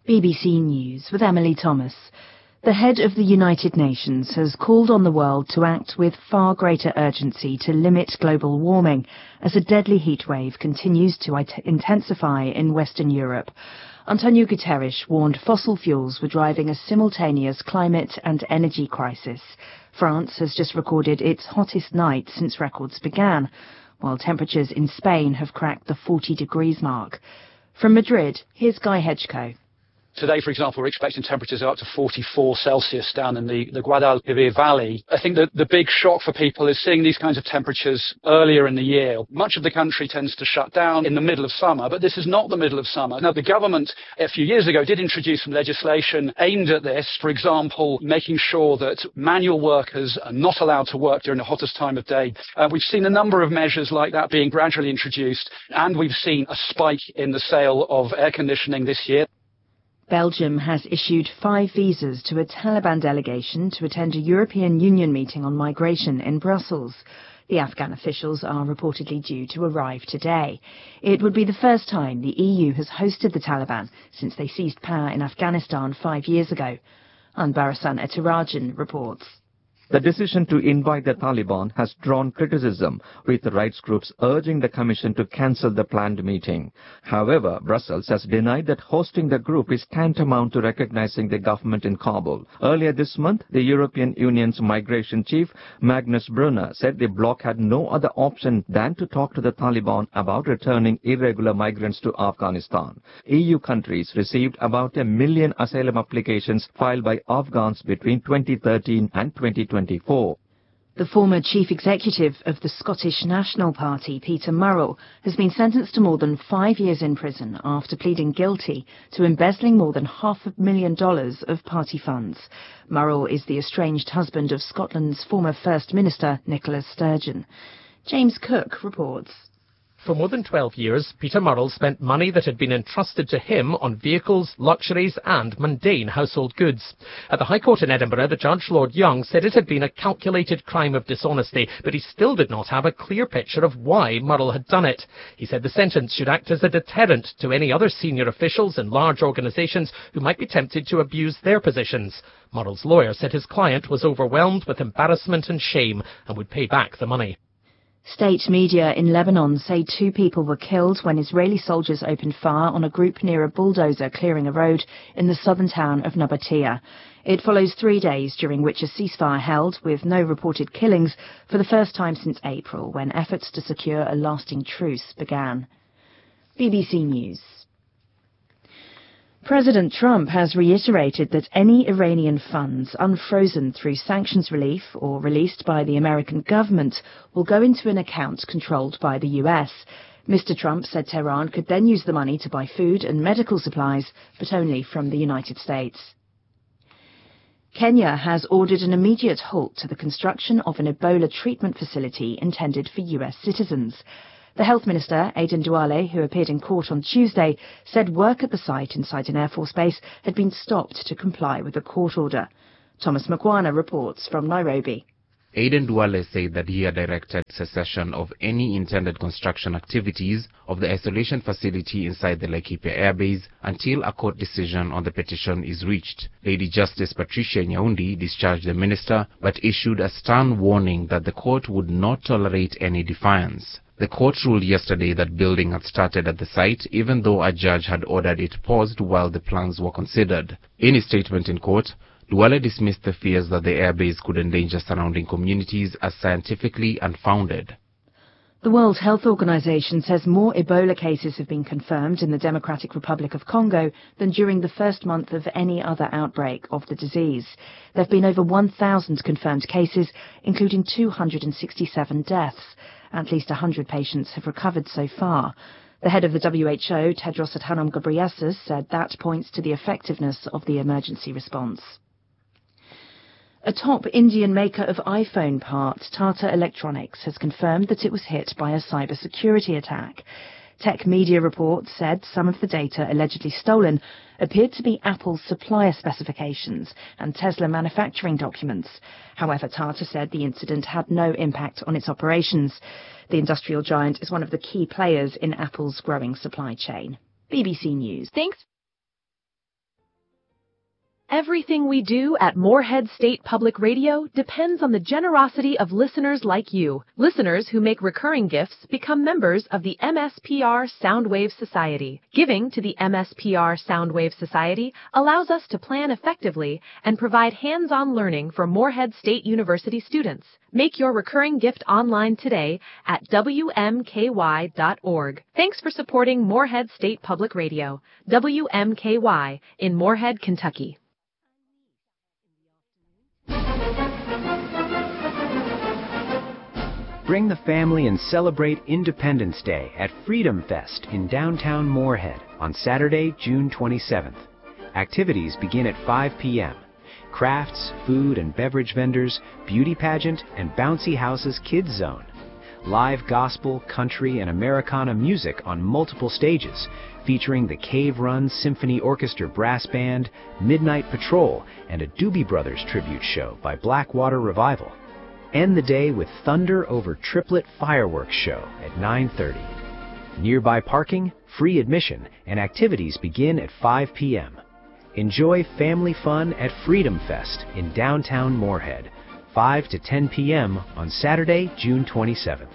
BBC News with Emily Thomas. The head of the United Nations has called on the world to act with far greater urgency to limit global warming as a deadly heatwave continues to intensify in Western Europe. Antonio Guterres warned fossil fuels were driving a simultaneous climate and energy crisis. France has just recorded its hottest night since records began, while temperatures in Spain have cracked the 40 degrees mark. From Madrid, here's Guy Hedgecoe. Today, for example, we're expecting temperatures up to 44 Celsius down in the Guadalquivir Valley. I think that the big shock for people is seeing these kinds of temperatures earlier in the year. Much of the country tends to shut down in the middle of summer, but this is not the middle of summer. Now, the government a few years ago did introduce some legislation aimed at this, for example, making sure that manual workers are not allowed to work during the hottest time of day. We've seen a number of measures like that being gradually introduced, and we've seen a spike in the sale of air conditioning this year. Belgium has issued 5 visas to a Taliban delegation to attend a European Union meeting on migration in Brussels. The Afghan officials are reportedly due to arrive today. It would be the first time the EU has hosted the Taliban since they seized power in Afghanistan 5 years ago. Anbarasan Etirajan reports. The decision to invite the Taliban has drawn criticism, with rights groups urging the Commission to cancel the planned meeting. However, Brussels has denied that hosting the group is tantamount to recognizing the government in Kabul. Earlier this month, the European Union's migration chief, Magnus Brunner, said the bloc had no other option than to talk to the Taliban about returning irregular migrants to Afghanistan. EU countries received about 1 million asylum applications filed by Afghans between 2013 and 2024. The former chief executive of the Scottish National Party, Peter Murrell, has been sentenced to more than 5 years in prison after pleading guilty to embezzling more than $500,000 of party funds. Murrell is the estranged husband of Scotland's former First Minister, Nicola Sturgeon. James Cook reports. For more than 12 years, Peter Murrell spent money that had been entrusted to him on vehicles, luxuries and mundane household goods. At the High Court in Edinburgh, the judge, Lord Young, said it had been a calculated crime of dishonesty, but he still did not have a clear picture of why Murrell had done it. He said the sentence should act as a deterrent to any other senior officials in large organisations who might be tempted to abuse their positions. Murrell's lawyer said his client was overwhelmed with embarrassment and shame and would pay back the money. State media in Lebanon say 2 people were killed when Israeli soldiers opened fire on a group near a bulldozer clearing a road in the southern town of Nabatea. It follows 3 days during which a ceasefire held, with no reported killings, for the first time since April, when efforts to secure a lasting truce began. BBC News. President Trump has reiterated that any Iranian funds unfrozen through sanctions relief or released by the American government will go into an account controlled by the US. Mr. Trump said Tehran could then use the money to buy food and medical supplies, but only from the United States. Kenya has ordered an immediate halt to the construction of an Ebola treatment facility intended for US citizens. The Health Minister, Aden Duale, who appeared in court on Tuesday, said work at the site inside an Air Force base had been stopped to comply with a court order. Thomas Mkwana reports from Nairobi. Aden Duale said that he had directed cessation of any intended construction activities of the isolation facility inside the Laikipia Air Base until a court decision on the petition is reached. Lady Justice Patricia Nyaundi discharged the minister but issued a stern warning that the court would not tolerate any defiance. The court ruled yesterday that building had started at the site, even though a judge had ordered it paused while the plans were considered. In his statement in court, Duale dismissed the fears that the airbase could endanger surrounding communities as scientifically unfounded. The World Health Organization says more Ebola cases have been confirmed in the Democratic Republic of Congo than during the first month of any other outbreak of the disease. There have been over 1,000 confirmed cases, including 267 deaths. At least 100 patients have recovered so far. The head of the WHO, Tedros Adhanom Ghebreyesus, said that points to the effectiveness of the emergency response. A top Indian maker of iPhone parts, Tata Electronics, has confirmed that it was hit by a cybersecurity attack. Tech media reports said some of the data allegedly stolen appeared to be Apple's supplier specifications and Tesla manufacturing documents. However, Tata said the incident had no impact on its operations. The industrial giant is one of the key players in Apple's growing supply chain. BBC News. Thanks. Everything we do at Morehead State Public Radio depends on the generosity of listeners like you. Listeners who make recurring gifts become members of the MSPR Soundwave Society. Giving to the MSPR Soundwave Society allows us to plan effectively and provide hands-on learning for Morehead State University students. Make your recurring gift online today at WMKY.org. Thanks for supporting Morehead State Public Radio, WMKY, in Morehead, Kentucky. Bring the family and celebrate Independence Day at Freedom Fest in downtown Morehead on Saturday, June 27th. Activities begin at 5 p.m. Crafts, food and beverage vendors, beauty pageant, and Bouncy House's Kids Zone. Live gospel, country, and Americana music on multiple stages, featuring the Cave Run Symphony Orchestra Brass Band, Midnight Patrol, and a Doobie Brothers tribute show by Blackwater Revival. End the day with Thunder Over Triplet Fireworks Show at 9:30. Nearby parking, free admission, and activities begin at 5 p.m. Enjoy family fun at Freedom Fest in downtown Morehead, 5 to 10 p.m. on Saturday, June 27th.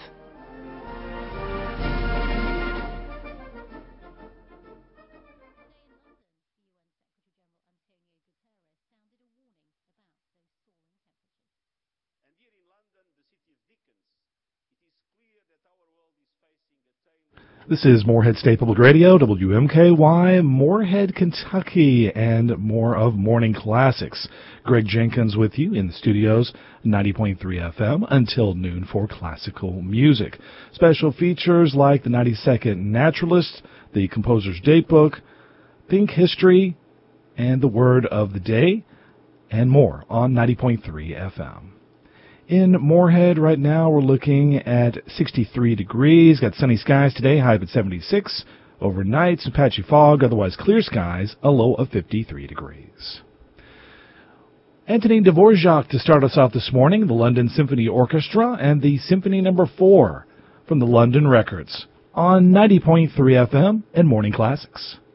This is Morehead State Public Radio, WMKY, Morehead, Kentucky, and more of Morning Classics. Greg Jenkins with you in the studios, 90.3 FM, until noon for classical music. Special features like the 90-second Naturalist, the Composer's Datebook, Think History, and the Word of the Day, and more on 90.3 FM. In Morehead right now, we're looking at 63 degrees. Got sunny skies today, high of at 76. Overnight, some patchy fog, otherwise clear skies, a low of 53 degrees. Antonin Dvorak to start us off this morning, the London Symphony Orchestra and the Symphony No. 4 from the London Records on 90.3 FM and Morning Classics.